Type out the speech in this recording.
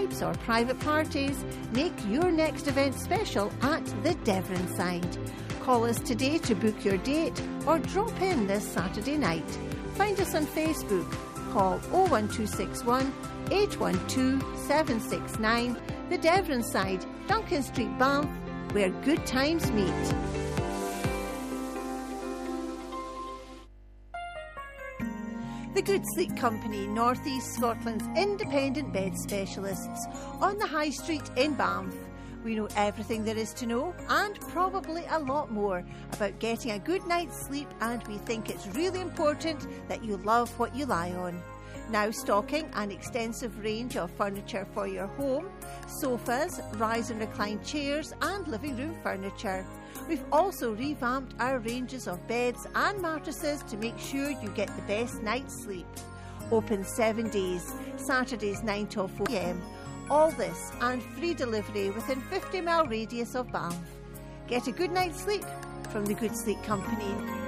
groups or private parties, make your next event special at the Devon Side. Call us today to book your date or drop in this Saturday night. Find us on Facebook. Call 01261 812 769. The Devon Side, Duncan Street, Banff, where good times meet. The Good Sleep Company, North East Scotland's independent bed specialists, on the High Street in Banff. We know everything there is to know and probably a lot more about getting a good night's sleep, and we think it's really important that you love what you lie on. Now stocking an extensive range of furniture for your home, sofas, rise and recline chairs and living room furniture. We've also revamped our ranges of beds and mattresses to make sure you get the best night's sleep. Open 7 days, Saturdays 9 till 4 p.m. All this and free delivery within 50-mile radius of Banff. Get a good night's sleep from the Good Sleep Company.